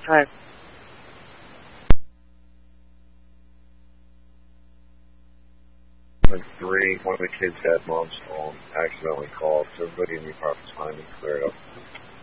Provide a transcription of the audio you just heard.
Hi. And 3, one of the kids' dad mom's phone accidentally called, so everybody in the apartment's fine and cleared up.